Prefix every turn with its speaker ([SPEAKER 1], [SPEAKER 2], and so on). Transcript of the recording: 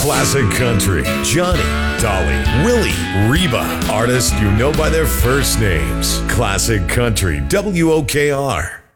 [SPEAKER 1] Classic Country. Johnny, Dolly, Willie, Reba. Artists you know by their first names. Classic Country, WOKR.